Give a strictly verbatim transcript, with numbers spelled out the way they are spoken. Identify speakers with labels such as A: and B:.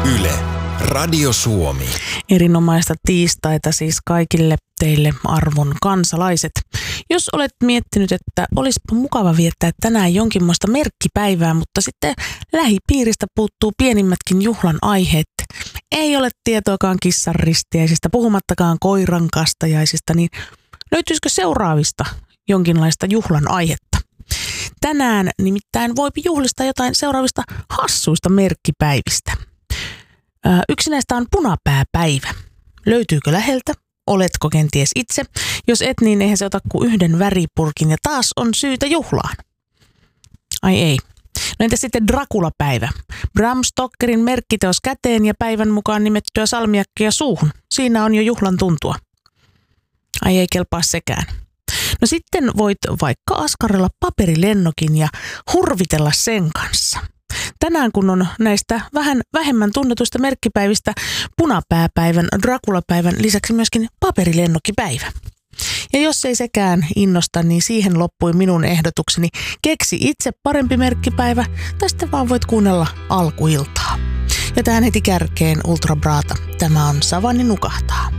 A: Yle, Radio Suomi.
B: Erinomaista tiistaita siis kaikille teille arvon kansalaiset. Jos olet miettinyt, että olisipa mukava viettää tänään jonkinmoista merkkipäivää, mutta sitten lähipiiristä puuttuu pienimmätkin juhlan aiheet. Ei ole tietoakaan kissan ristiäisistä, puhumattakaan koiran kastajaisista, niin löytyisikö seuraavista jonkinlaista juhlan aihetta? Tänään nimittäin voi juhlistaa jotain seuraavista hassuista merkkipäivistä. Yksi näistä on punapääpäivä. Löytyykö läheltä? Oletko kenties itse? Jos et, niin eihän se ota kuin yhden väripurkin ja taas on syytä juhlaan. Ai ei. No entä sitten Dracula-päivä? Bram Stokerin merkkiteos käteen ja päivän mukaan nimettyä salmiakkia suuhun. Siinä on jo juhlan tuntua. Ai ei kelpaa sekään. No sitten voit vaikka askarrella paperilennokin ja hurvitella sen kanssa. Tänään kun on näistä vähän vähemmän tunnetuista merkkipäivistä punapääpäivän, Dracula-päivän lisäksi myöskin paperilennokkipäivä. Ja jos ei sekään innosta, niin siihen loppui minun ehdotukseni. Keksi itse parempi merkkipäivä, tästä vaan voit kuunnella alkuiltaa. Ja tähän heti kärkeen Ultra Brata. Tämä on Savanni nukahtaa.